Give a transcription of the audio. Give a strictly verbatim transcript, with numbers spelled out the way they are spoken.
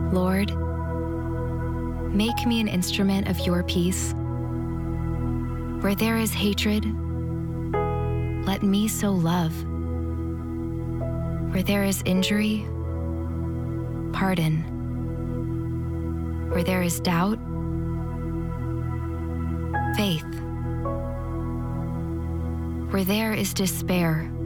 Lord, make me an instrument of your peace. Where there is hatred, let me sow love. Where there is injury, pardon. Where there is doubt, faith. Where there is despair,